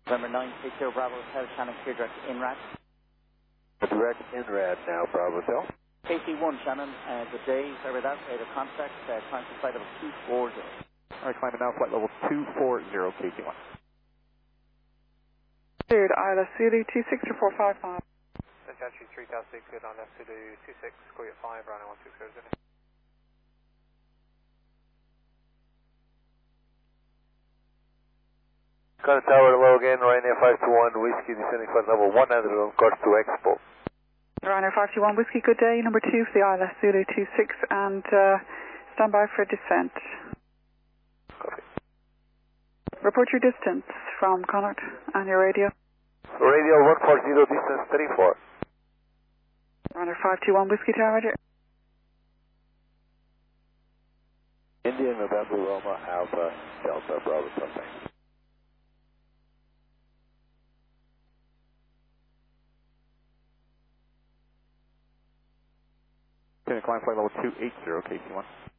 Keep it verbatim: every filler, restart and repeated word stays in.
November nine, take zero Bravo Hotel, Shannon, clear direct in R A D. Direct in R A D now, Bravo Hotel. K C one, Shannon, uh, good day, sorry about that, I had a contact, uh, climb to flight level two four zero. Alright, climbing now, flight level two four zero, K C one. Cleared, I L S Zulu two six four five five. Century three thousand six, good on left Zulu two six, score at five, running one six zero zero. Got a tower low again, Ryanair five two one, Whiskey descending flight level one hundred on course to Expo. Ryanair five two one, Whiskey, good day, number two for the I L S Zulu two six, and uh, stand by for descent. Copy. Report your distance from Connacht and your radio. Radio one four zero, distance thirty-four. Ryanair five two one, Whiskey Tower, roger. Indian November Roma Alpha Delta Bravo something. Clear, climb flight level two eight zero, K C one.